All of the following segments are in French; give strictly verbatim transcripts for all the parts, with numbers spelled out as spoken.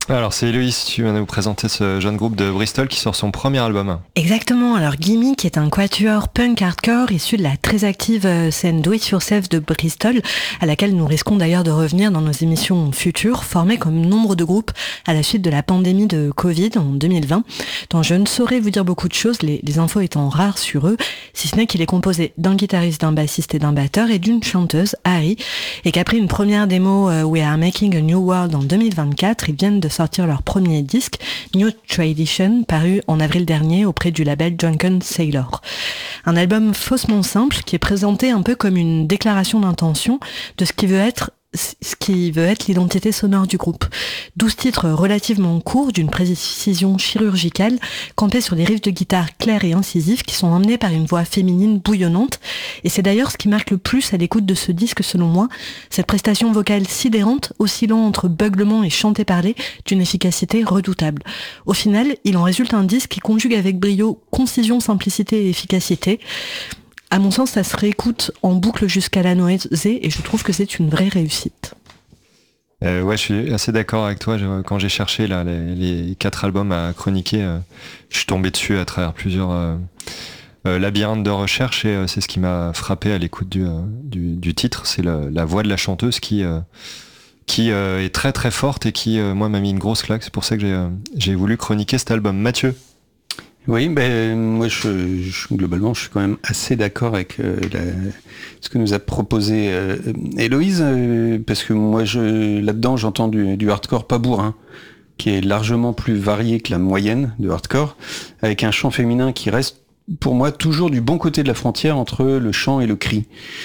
Alors c'est Héloïse, tu vas nous présenter ce jeune groupe de Bristol qui sort son premier album. Exactement, alors Gimmick est un quatuor punk hardcore issu de la très active scène Do It Yourself de Bristol, à laquelle nous risquons d'ailleurs de revenir dans nos émissions futures, formée comme nombre de groupes à la suite de la pandémie de Covid en deux mille vingt, dont je ne saurais vous dire beaucoup de choses, les, les infos étant rares sur eux, si ce n'est qu'il est composé d'un guitariste, d'un bassiste et d'un batteur et d'une chanteuse, Harry, et qu'après une première démo uh, We Are Making a New World en deux mille vingt-quatre, ils viennent de sortir leur premier disque, New Tradition, paru en avril dernier auprès du label Drunken Sailor. Un album faussement simple qui est présenté un peu comme une déclaration d'intention de ce qui veut être ce qui veut être l'identité sonore du groupe. douze titres relativement courts, d'une précision chirurgicale, campés sur des riffs de guitare clairs et incisifs qui sont emmenés par une voix féminine bouillonnante. Et c'est d'ailleurs ce qui marque le plus à l'écoute de ce disque selon moi, cette prestation vocale sidérante, oscillant entre beuglement et chanté-parlé, d'une efficacité redoutable. Au final, il en résulte un disque qui conjugue avec brio concision, simplicité et efficacité. À mon sens, ça se réécoute en boucle jusqu'à la nausée et je trouve que c'est une vraie réussite. Euh, ouais, je suis assez d'accord avec toi. Je, quand j'ai cherché là, les, les quatre albums à chroniquer, euh, je suis tombé dessus à travers plusieurs euh, euh, labyrinthes de recherche et euh, c'est ce qui m'a frappé à l'écoute du, euh, du, du titre. C'est le, la voix de la chanteuse qui, euh, qui euh, est très très forte et qui, euh, moi, m'a mis une grosse claque. C'est pour ça que j'ai, euh, j'ai voulu chroniquer cet album. Mathieu? Oui, ben moi je, je globalement je suis quand même assez d'accord avec euh, la, ce que nous a proposé euh, Héloïse, euh, parce que moi je là-dedans j'entends du, du hardcore pas bourrin, qui est largement plus varié que la moyenne de hardcore, avec un chant féminin qui reste pour moi toujours du bon côté de la frontière entre le chant et le cri.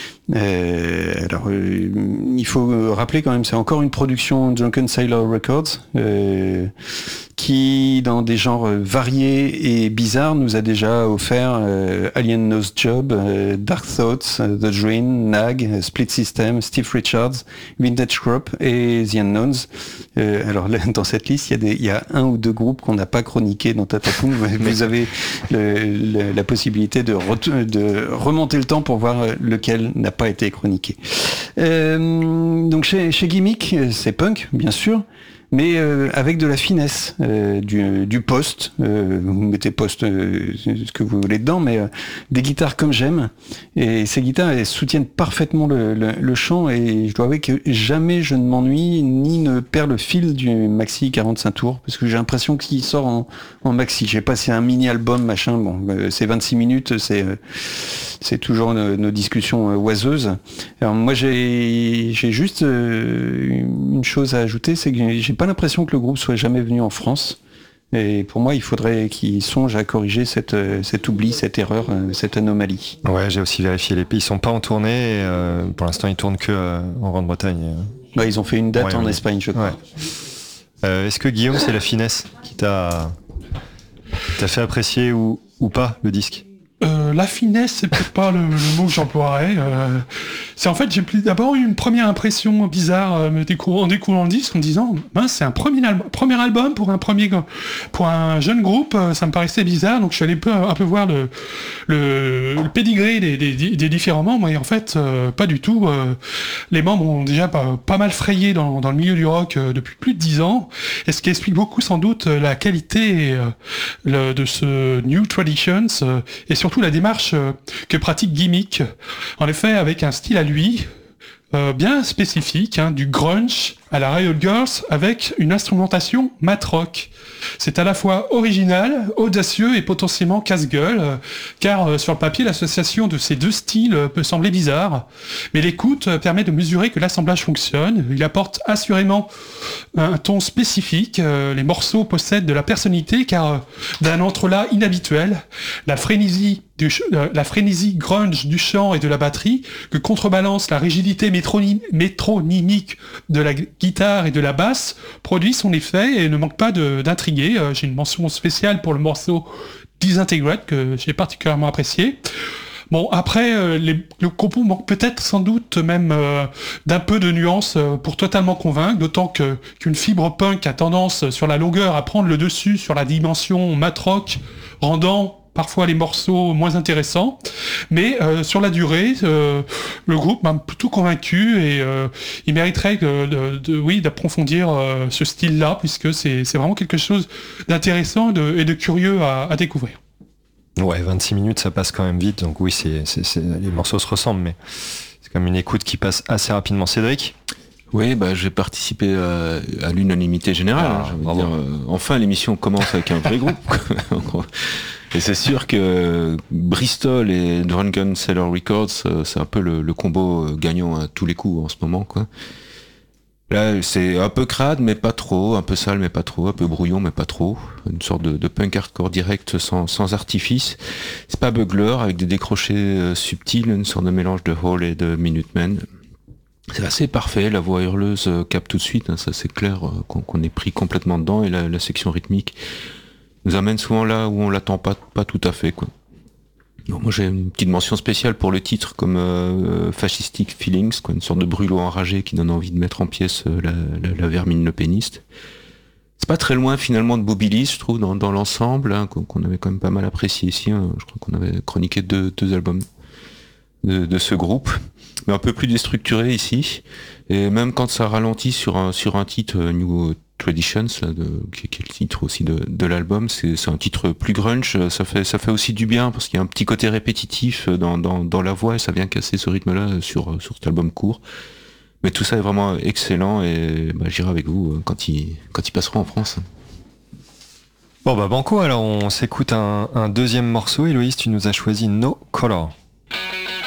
Euh, alors, euh, il faut rappeler quand même, c'est encore une production Drunken Sailor Records, euh, qui, dans des genres variés et bizarres, nous a déjà offert euh, Alien Nose Job, euh, Dark Thoughts, The Dream, Nag, Split System, Steve Richards, Vintage Crop et The Unknowns. Euh, alors là, dans cette liste, il y a des, il y a un ou deux groupes qu'on n'a pas chroniqués dans Tatapoum. Vous avez le, le, la possibilité de, re- de remonter le temps pour voir lequel n'a pas été chroniqué. Euh, donc chez, chez Gimmick, c'est punk, bien sûr, mais euh, avec de la finesse, euh, du, du post, euh, vous mettez post euh, ce que vous voulez dedans, mais euh, des guitares comme j'aime, et ces guitares elles soutiennent parfaitement le, le, le chant, et je dois avouer que jamais je ne m'ennuie, ni ne perds le fil du maxi quarante-cinq tours, parce que j'ai l'impression qu'il sort en, en maxi. Je sais pas si c'est un mini-album, machin, bon, euh, c'est vingt-six minutes, c'est, euh, c'est toujours nos, nos discussions euh, oiseuses. Alors moi j'ai, j'ai juste euh, une chose à ajouter, c'est que j'ai pas l'impression que le groupe soit jamais venu en France. Et pour moi, il faudrait qu'ils songent à corriger cette, cet oubli, cette erreur, cette anomalie. Ouais, j'ai aussi vérifié les pays. Ils sont pas en tournée. Et, euh, pour l'instant, ils tournent que euh, en Grande-Bretagne. Bah, ils ont fait une date ouais, en oui. Espagne, je crois. Ouais. Euh, est-ce que Guillaume, c'est la finesse qui t'a, qui t'a fait apprécier ou, ou pas le disque? Euh, la finesse, c'est peut-être pas le, le mot que j'emploierais. Euh, c'est en fait, j'ai d'abord eu une première impression bizarre euh, me découvrant, en découvrant le disque en me disant, mince, c'est un premier album, premier album pour un premier, pour un jeune groupe, euh, ça me paraissait bizarre. Donc je suis allé peu, un peu voir le, le, le pédigré des, des, des différents membres et en fait, euh, pas du tout. Euh, les membres ont déjà pas, pas mal frayé dans, dans le milieu du rock euh, depuis plus de dix ans, et ce qui explique beaucoup sans doute la qualité euh, le, de ce New Traditions euh, et surtout la démarche euh, que pratique Gimmick, en effet avec un style à lui euh, bien spécifique, hein, du grunge à la Riot Girls avec une instrumentation mat rock. C'est à la fois original, audacieux et potentiellement casse-gueule, euh, car euh, sur le papier l'association de ces deux styles euh, peut sembler bizarre, mais l'écoute euh, permet de mesurer que l'assemblage fonctionne. Il apporte assurément un ton spécifique, euh, les morceaux possèdent de la personnalité car euh, d'un entrelac inhabituel, la frénésie Du, euh, la frénésie grunge du chant et de la batterie que contrebalance la rigidité métronym, métronymique de la guitare et de la basse produit son effet et ne manque pas de, d'intriguer. Euh, j'ai une mention spéciale pour le morceau Disintegrate que j'ai particulièrement apprécié. Bon, après, euh, les, le compo manque peut-être sans doute même euh, d'un peu de nuance euh, pour totalement convaincre, d'autant que, qu'une fibre punk a tendance sur la longueur à prendre le dessus sur la dimension mat rock, rendant parfois les morceaux moins intéressants, mais euh, sur la durée, euh, le groupe m'a plutôt convaincu et euh, il mériterait de, de, de, oui, d'approfondir euh, ce style-là, puisque c'est, c'est vraiment quelque chose d'intéressant et de, et de curieux à, à découvrir. Ouais, vingt-six minutes, ça passe quand même vite, donc oui, c'est, c'est, c'est, les morceaux se ressemblent, mais c'est comme une écoute qui passe assez rapidement. Cédric ? Oui, bah, j'ai participé à, à l'unanimité générale. Ah, hein, je veux dire, euh, enfin, l'émission commence avec un vrai groupe. Et c'est sûr que Bristol et Drunken Sailor Records, c'est un peu le, le combo gagnant à tous les coups en ce moment, quoi. Là, c'est un peu crade, mais pas trop, un peu sale, mais pas trop, un peu brouillon, mais pas trop. Une sorte de, de punk hardcore direct sans, sans artifice. C'est pas Bugler, avec des décrochés euh, subtils, une sorte de mélange de Hall et de Minutemen. C'est assez parfait, la voix hurleuse euh, capte tout de suite, hein, ça c'est clair, euh, qu'on, qu'on est pris complètement dedans, et la, la section rythmique nous amène souvent là où on l'attend pas, pas tout à fait, quoi. Donc, moi j'ai une petite mention spéciale pour le titre comme euh, Fascistic Feelings, quoi, une sorte de brûlot enragé qui donne envie de mettre en pièces euh, la, la, la vermine le péniste. C'est pas très loin finalement de Bobilis, je trouve, dans, dans l'ensemble, hein, qu'on, qu'on avait quand même pas mal apprécié ici, hein. Je crois qu'on avait chroniqué deux, deux albums de, de ce groupe, mais un peu plus déstructuré ici, et même quand ça ralentit sur un, sur un titre euh, New Traditions, là, de, qui, qui est le titre aussi de, de l'album, c'est, c'est un titre plus grunge, ça fait, ça fait aussi du bien, parce qu'il y a un petit côté répétitif dans, dans, dans la voix, et ça vient casser ce rythme-là sur, sur cet album court. Mais tout ça est vraiment excellent, et bah, j'irai avec vous quand il, quand il passera en France. Bon bah banco, alors on s'écoute un, un deuxième morceau. Héloïse, tu nous as choisi No Color.